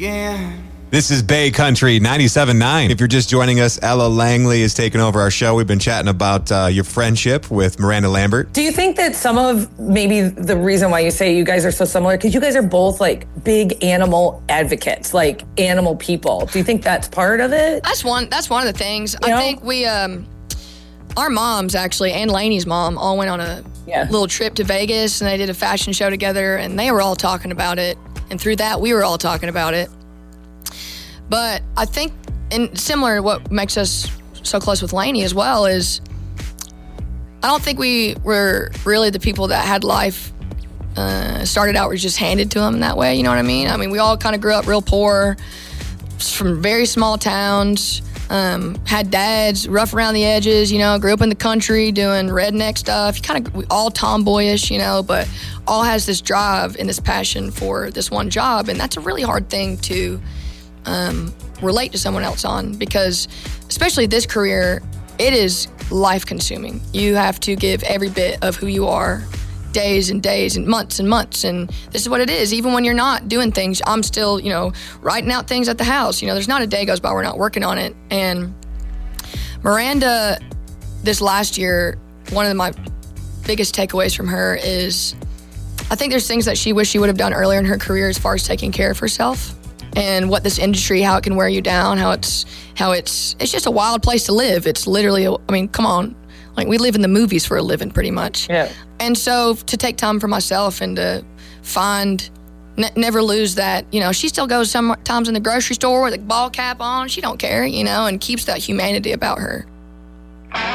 again. This is Bay Country 97.9. If you're just joining us, Ella Langley is taking over our show. We've been chatting about your friendship with Miranda Lambert. Do you think that some of maybe the reason why you say you guys are so similar, because you guys are both like big animal advocates, like animal people. Do you think that's part of it? That's one of the things. I think we, our moms actually, and Lainey's mom, all went on a little trip to Vegas, and they did a fashion show together, and they were all talking about it. And through that, we were all talking about it. But I think, and similar to what makes us so close with Lainey as well, is I don't think we were really the people that had life started out was just handed to them in that way, you know what I mean? I mean, we all kind of grew up real poor, from very small towns, had dads rough around the edges, you know, grew up in the country doing redneck stuff, we all tomboyish, you know, but all has this drive and this passion for this one job, and that's a really hard thing to relate to someone else on, because especially this career, it is life consuming. You have to give every bit of who you are, days and days and months, and this is what it is. Even when you're not doing things, I'm still, you know, writing out things at the house. You know, there's not a day goes by we're not working on it. And Miranda, this last year, one of my biggest takeaways from her is I think there's things that she wished she would have done earlier in her career as far as taking care of herself. And what this industry, how it can wear you down, how it's just a wild place to live. It's literally, I mean, come on. Like, we live in the movies for a living, pretty much. Yeah. And so to take time for myself and to find, never lose that, you know, she still goes sometimes in the grocery store with a ball cap on. She don't care, you know, and keeps that humanity about her.